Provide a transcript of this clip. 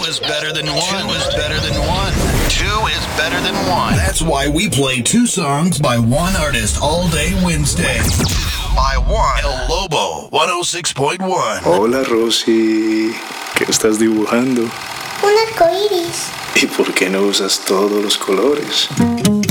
is better than one. Two is better than one. Two is better than one. That's why we play two songs by one artist all day Wednesday. By one. El Lobo 106.1. Hola, Rosy. ¿Qué estás dibujando? Un arco iris. ¿Y por qué no usas todos los colores?